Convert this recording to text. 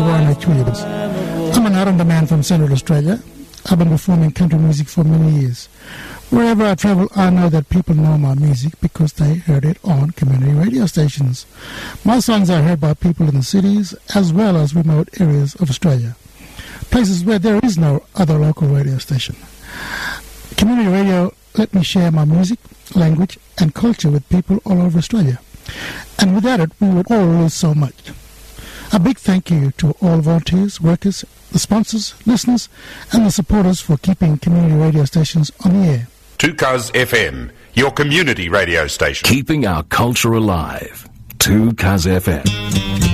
Warren H. Williams. I'm an Aranda man from Central Australia. I've been performing country music for many years. Wherever I travel, I know that people know my music because they heard it on community radio stations. My songs are heard by people in the cities as well as remote areas of Australia, places where there is no other local radio station. Community radio let me share my music, language and culture with people all over Australia. And without it, we would all lose so much. A big thank you to all volunteers, workers, the sponsors, listeners and the supporters for keeping community radio stations on the air. 2Cuz FM, your community radio station. Keeping our culture alive. 2Cuz FM.